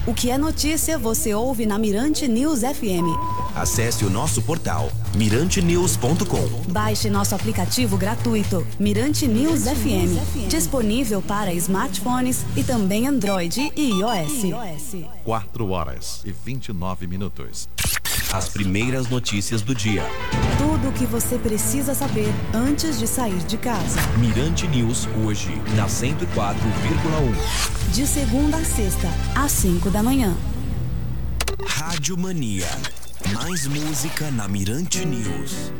O que é notícia você ouve na Mirante News FM. Acesse o nosso portal mirantenews.com. Baixe nosso aplicativo gratuito Mirante News FM, disponível para smartphones e também Android e iOS. 4h29. As primeiras notícias do dia. Tudo o que você precisa saber antes de sair de casa. Mirante News hoje, na 104,1. De segunda a sexta, às 5 da manhã. Rádio Mania. Mais música na Mirante News.